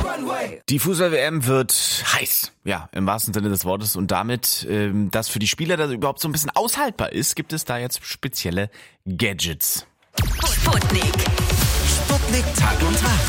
Die Fußball-WM wird heiß, ja, im wahrsten Sinne des Wortes. Und damit, dass für die Spieler das überhaupt so ein bisschen aushaltbar ist, gibt es da jetzt spezielle Gadgets. Sputnik Tag und Tag.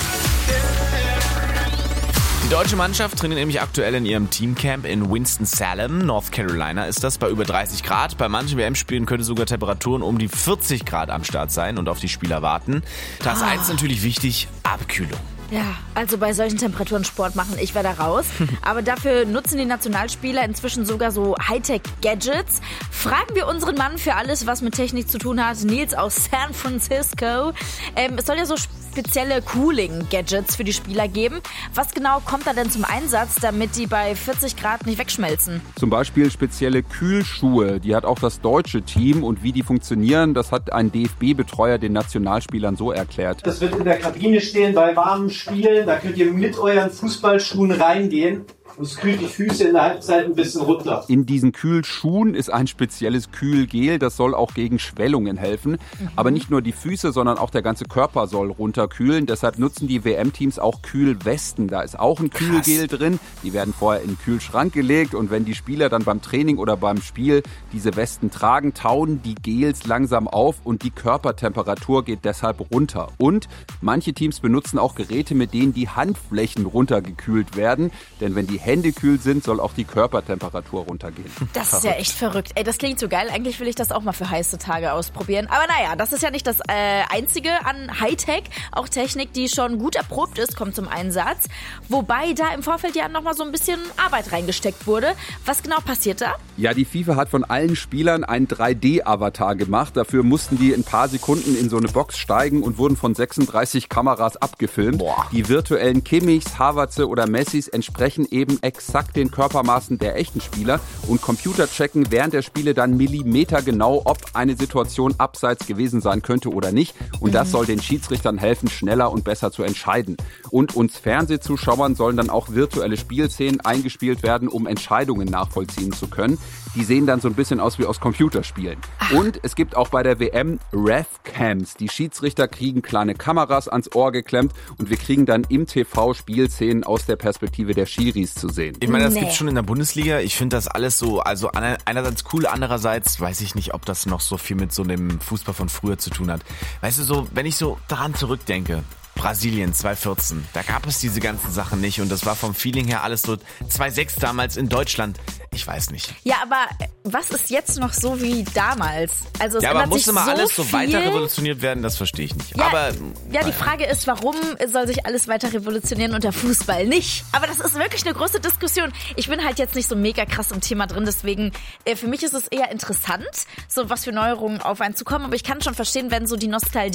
Die deutsche Mannschaft trainiert nämlich aktuell in ihrem Teamcamp in Winston-Salem, North Carolina ist das, bei über 30 Grad. Bei manchen WM-Spielen könnte sogar Temperaturen um die 40 Grad am Start sein und auf die Spieler warten. Da ist eins natürlich wichtig, Abkühlung. Ja, also bei solchen Temperaturen Sport machen, ich werde da raus. Aber dafür nutzen die Nationalspieler inzwischen sogar so Hightech-Gadgets. Fragen wir unseren Mann für alles, was mit Technik zu tun hat, Nils aus San Francisco. Es soll ja so spezielle Cooling-Gadgets für die Spieler geben. Was genau kommt da denn zum Einsatz, damit die bei 40 Grad nicht wegschmelzen? Zum Beispiel spezielle Kühlschuhe, die hat auch das deutsche Team. Und wie die funktionieren, das hat ein DFB-Betreuer den Nationalspielern so erklärt. Das wird in der Kabine stehen bei warmen Spielen, da könnt ihr mit euren Fußballschuhen reingehen. Und es kühlt die Füße in der Halbzeit ein bisschen runter. In diesen Kühlschuhen ist ein spezielles Kühlgel, das soll auch gegen Schwellungen helfen. Aber nicht nur die Füße, sondern auch der ganze Körper soll runterkühlen. Deshalb nutzen die WM-Teams auch Kühlwesten. Da ist auch ein Kühlgel drin. Die werden vorher in den Kühlschrank gelegt. Und wenn die Spieler dann beim Training oder beim Spiel diese Westen tragen, tauen die Gels langsam auf und die Körpertemperatur geht deshalb runter. Und manche Teams benutzen auch Geräte, mit denen die Handflächen runtergekühlt werden. Denn wenn die Hände kühl sind, soll auch die Körpertemperatur runtergehen. Das ist ja echt verrückt. Ey, das klingt so geil. Eigentlich will ich das auch mal für heiße Tage ausprobieren. Aber naja, das ist ja nicht das Einzige an Hightech. Auch Technik, die schon gut erprobt ist, kommt zum Einsatz. Wobei da im Vorfeld ja nochmal so ein bisschen Arbeit reingesteckt wurde. Was genau passiert da? Ja, die FIFA hat von allen Spielern einen 3D-Avatar gemacht. Dafür mussten die in ein paar Sekunden in so eine Box steigen und wurden von 36 Kameras abgefilmt. Die virtuellen Kimmichs, Havertze oder Messis entsprechen eben exakt den Körpermaßen der echten Spieler und Computer checken während der Spiele dann millimetergenau, ob eine Situation abseits gewesen sein könnte oder nicht. Und das soll den Schiedsrichtern helfen, schneller und besser zu entscheiden. Und uns Fernsehzuschauern sollen dann auch virtuelle Spielszenen eingespielt werden, um Entscheidungen nachvollziehen zu können. Die sehen dann so ein bisschen aus wie aus Computerspielen. Und es gibt auch bei der WM Ref-Cams. Die Schiedsrichter kriegen kleine Kameras ans Ohr geklemmt und wir kriegen dann im TV Spielszenen aus der Perspektive der Schiris zu sehen. Ich meine, das gibt's schon in der Bundesliga. Ich finde das alles so, also einerseits cool, andererseits weiß ich nicht, ob das noch so viel mit so dem Fußball von früher zu tun hat. Weißt du, so, wenn ich so daran zurückdenke, Brasilien 2014, da gab es diese ganzen Sachen nicht und das war vom Feeling her alles so 2006 damals in Deutschland. Ich weiß nicht. Ja, aber was ist jetzt noch so wie damals? Also es ja, aber ändert muss sich immer so alles so viel. weiter revolutioniert werden? Das verstehe ich nicht. Ja, aber ja, die Frage ist, warum soll sich alles weiter revolutionieren und der Fußball nicht? Aber das ist wirklich eine große Diskussion. Ich bin halt jetzt nicht so mega krass im Thema drin, deswegen für mich ist es eher interessant, so was für Neuerungen auf einen zukommen. Aber ich kann schon verstehen, wenn so die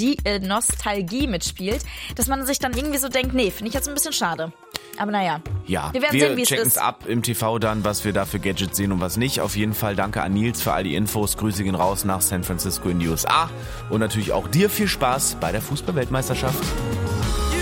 Nostalgie mitspielt, dass man sich dann irgendwie so denkt, nee, finde ich jetzt ein bisschen schade. Aber naja, ja, wir werden sehen, wie es checken ist. es ab im TV dann, was wir da für Gadgets sehen und was nicht. Auf jeden Fall danke an Nils für all die Infos. Grüße gehen raus nach San Francisco in die USA. Und natürlich auch dir viel Spaß bei der Fußball-Weltmeisterschaft.